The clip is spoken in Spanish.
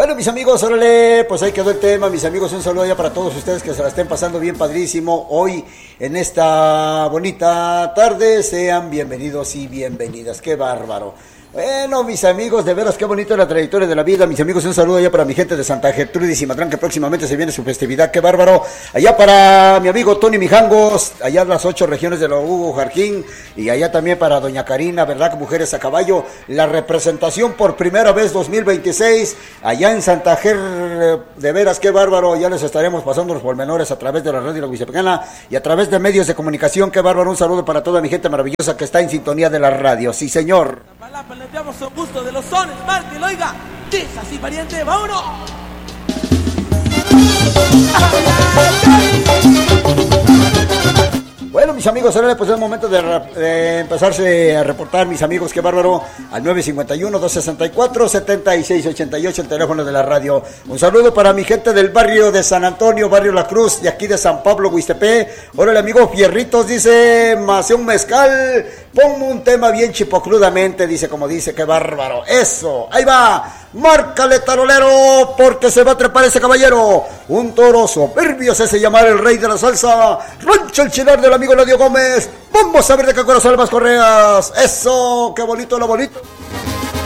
Bueno, mis amigos, órale, pues ahí quedó el tema, mis amigos, un saludo ya para todos ustedes que se la estén pasando bien padrísimo hoy en esta bonita tarde. Sean bienvenidos y bienvenidas, qué bárbaro. Bueno, mis amigos, de veras qué bonito la trayectoria de la vida. Mis amigos, un saludo allá para mi gente de Santa Gertrudis y Matlán, que próximamente se viene su festividad, qué bárbaro. Allá para mi amigo Tony Mijangos, allá en las 8 regiones de la Hugo Jarquín, y allá también para doña Karina, ¿verdad? Mujeres a Caballo, la representación por primera vez 2026, allá en Santa Ger, de veras qué bárbaro. Ya les estaremos pasando los pormenores a través de la radio de la Huistepecana y a través de medios de comunicación, qué bárbaro. Un saludo para toda mi gente maravillosa que está en sintonía de la radio, sí señor. Le damos un gusto de los sones, Marque, lo oiga, dice así, pariente, vámonos. Bueno, mis amigos, ahora pues es el momento de empezarse a reportar, mis amigos, qué bárbaro, al 951-264-7688, el teléfono de la radio. Un saludo para mi gente del barrio de San Antonio, barrio La Cruz, de aquí de San Pablo, Huistepé. Órale, amigo Fierritos, dice, más un mezcal, ponme un tema bien chipocludamente, dice, como dice, qué bárbaro. Eso, ahí va, márcale tarolero, porque se va a trepar ese caballero. Un toro soberbio se hace llamar el rey de la salsa, Rancho El Chilar del amigo Eladio Gómez. Vamos a ver de qué corazón más correas. Eso, qué bonito, lo bonito.